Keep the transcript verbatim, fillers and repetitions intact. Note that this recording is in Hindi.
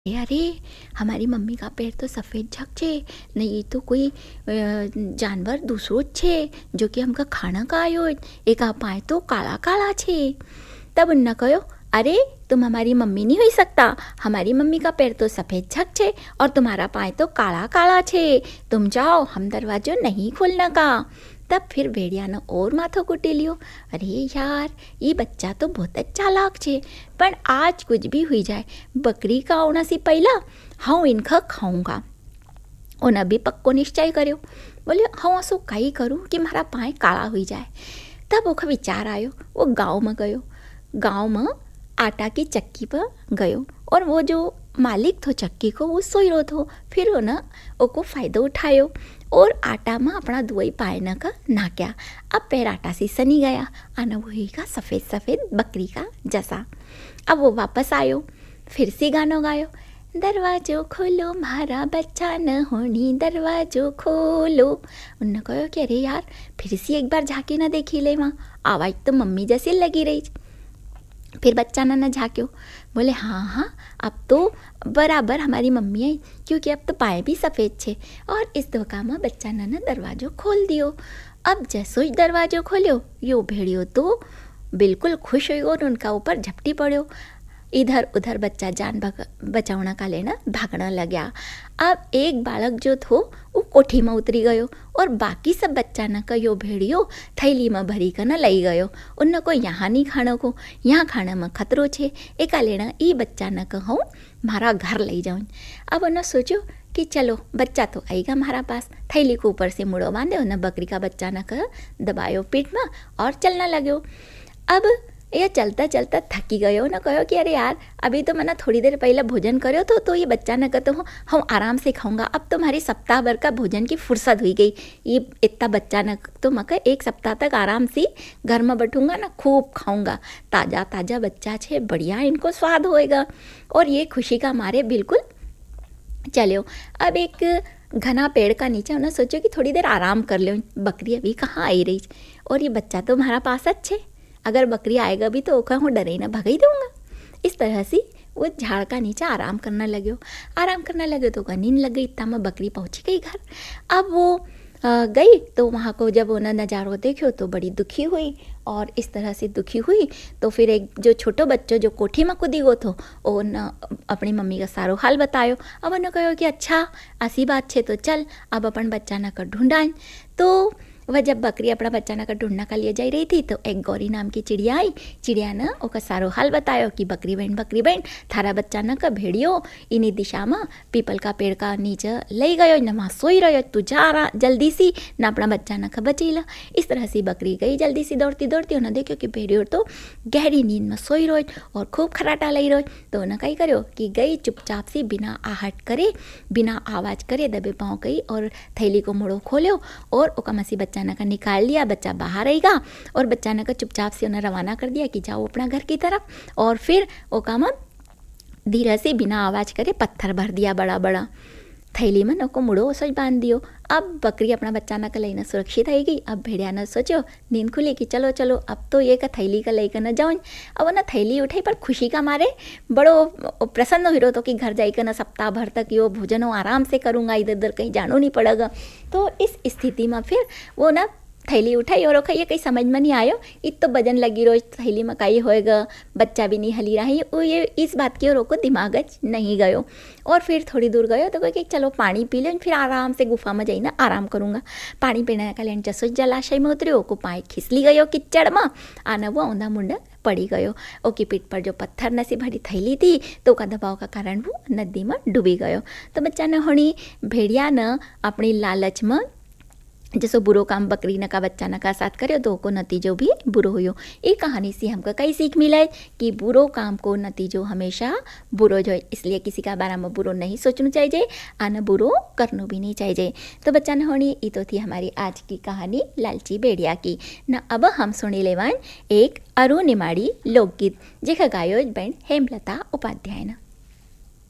अरे अरे, हमारी मम्मी का पैर तो सफ़ेद झक छे ने, ये तो कोई जानवर दूसरो ज छे जो कि हमका खाना का आयो। एक आ पाए तो काला काला छे। तब उन्ना कहो, अरे तुम हमारी मम्मी नहीं हो सकता, हमारी मम्मी का पैर तो सफ़ेद झक छे और तुम्हारा पाए तो काला काला छे, तुम जाओ, हम दरवाजो नहीं खोलना का। तब फिर भेड़िया ने और माथो कुटी लियो, अरे यार ये बच्चा तो बहुत चालाक छे, पर आज कुछ भी हुई जाए बकरी का आना से पहला हाँ इनका खाऊंगा। उन्हें भी पक्को निश्चय करो, बोले हाँ असो कई करूँ कि मारा पाए काला हुई जाए। तब वो विचार आयो, वो गाँव में गयो, गाँव में आटा की चक्की पर गयो और वो जो मालिक थो चक्की को वो सोई रो थो। फिर वो ना ओको फ़ायदो उठायो और आटा में अपना दुआई पायना का नाक्या। अब पैर आटा से सनी गया, आना वही का सफ़ेद सफ़ेद बकरी का जैसा। अब वो वापस आयो, फिर से गानो गायो, दरवाजो खोलो मारा बच्चा न होनी, दरवाजो खोलो। उन्होंने कहो कि अरे यार फिर से एक बार झाँकी ना देखी ले, वहाँ आवाज़ तो मम्मी जैसी लगी रही। फिर बच्चा ना ना झाँक्यो, बोले हाँ हाँ अब तो बराबर हमारी मम्मी आई, क्योंकि अब तो पाए भी सफ़ेद छे। और इस धोखा में बच्चा ना ना दरवाजो खोल दियो। अब जैसो ही दरवाजो खोलियो, यो भेड़ियो तो बिल्कुल खुश हुई और उनका ऊपर झपटी पड़ो। इधर उधर बच्चा जान बचावना का लेना भागना लग्या। अब एक बालक जो थो वो कोठी में उतरी गयो और बाकी सब बच्चा न कयो भेड़ियो थैली में भरी कर न लई गयो। उन को यहाँ नहीं खाने को, यहाँ खाने में खतरो छे, एका लेना ई बच्चा न कहूँ मारा घर लई जाऊँ। अब उन्हें सोचो कि चलो बच्चा तो आएगा हमारा पास, थैली को ऊपर से मुड़ो बांधे, उन्हें बकरी का बच्चा न कह दबायो पीठ में और चलना लग्यो। अब ये चलता चलता थकी गयो न कहो कि अरे यार अभी तो मैंने थोड़ी देर पहले भोजन करो तो तो ये बच्चा न कहते हो हम आराम से खाऊंगा, अब तो हमारी सप्ताह भर का भोजन की फुर्सत हुई गई, ये इतना बच्चा न तो मैं एक सप्ताह तक आराम से घर में बैठूंगा ना, खूब खाऊंगा, ताज़ा ताज़ा बच्चा छे, बढ़िया इनको स्वाद होएगा। और ये खुशी का मारे बिल्कुल चलो। अब एक घना पेड़ का नीचे उन्हें सोचो कि थोड़ी देर आराम कर लो, बकरी अभी कहाँ आई रही और ये बच्चा तो हमारा पास अच्छे, अगर बकरी आएगा भी तो ओका हूँ डरे ना भगा ही दूंगा। इस तरह से वो झाड़ का नीचे आराम करना लगे आराम करना लगे तो ओका नींद लग गई। इतना में बकरी पहुँची गई घर। अब वो आ, गई तो वहाँ को जब उन्हें नज़ारो देखो तो बड़ी दुखी हुई, और इस तरह से दुखी हुई तो फिर एक जो छोटो बच्चो जो कोठी में कूदी गो थो उन अपनी मम्मी का सारो हाल बतायो। अब उन्हें कहो कि अच्छा ऐसी बात छे तो चल अब अपन बच्चा न कर ढूंढाएं। तो वह जब बकरी अपना बच्चा न का ढूंढना का लिए जा रही थी तो एक गौरी नाम की चिड़िया आई। चिड़िया ने ओका सारो हाल बतायो कि बकरी बहन बकरी बहन थारा बच्चा न का भेड़ियो इन्हीं दिशा में पीपल का पेड़ का नीचे ले गयो न, वहाँ सोई रहो, तू जा रहा जल्दी सी न अपना बच्चा न का बची ला। इस तरह से बकरी गई जल्दी सी दौड़ती दौड़ती, उन्हें देखो कि भेड़ियो तो गहरी नींद में सोई रहो और खूब खराटा लई रहो। तो उन्हें कही करो कि गई चुपचाप से बिना आहट करे बिना आवाज़ करे दबे पाँव गई और थैली को मुड़ो खोलो और ओका मसी बच्चा न का निकाल लिया। बच्चा बाहर आएगा और बच्चा न का चुपचाप से उन्हें रवाना कर दिया कि जाओ अपना घर की तरफ, और फिर ओका में धीरे से बिना आवाज़ करे पत्थर भर दिया बड़ा बड़ा थैली में, नको मुड़ो सोच बांध दियो। अब बकरी अपना बच्चा न का लेना सुरक्षित आई गई। अब भेड़िया ने सोचो नींद खुली कि चलो चलो अब तो ये का थैली का लेकर न जाऊँ। अब ना थैली उठाई पर खुशी का मारे बड़ो प्रसन्न हो तो कि घर जाकर ना सप्ताह भर तक यो भोजन आराम से करूँगा, इधर उधर कहीं जानो नहीं पड़ेगा। तो इस स्थिति में फिर वो ना थैली उठाई और ये कहीं समझ में नहीं आयो, इत तो वजन लगी रोज थैली में काई होएगा, बच्चा भी नहीं हली रही, वो ये इस बात की ओर को दिमाग नहीं गयो। और फिर थोड़ी दूर गयो तो कहे कि चलो पानी पी लो, फिर आराम से गुफा में जाइना आराम करूँगा। पानी पीने का लेन जसो जलाशय में उतरियो को पाए खिसली गयो किचड़ में, आना वो औंधा मुंडा पड़ी गयो। ओकी पीठ पर जो पत्थर न से भरी थैली थी तो का दबाव का कारण वो नदी में डूबी गयो। तो बच्चा ने होनी भेड़िया न अपनी लालच में जैसो बुरो काम बकरी न का बच्चा न का साथ करे तो को नतीजो भी बुरो हुयो। ये कहानी से हमको कई सीख मिले कि बुरो काम को नतीजो हमेशा बुरो जो, इसलिए किसी का बारे में बुरो नहीं सोचना चाहिए, आना बुरो करना भी नहीं चाहिए। तो बच्चा न होनी ये तो थी हमारी आज की कहानी लालची भेड़िया की न। अब हम सुनी लेवान एक अरु निमाड़ी लोकगीत जेका गायो बहन हेमलता उपाध्याय न।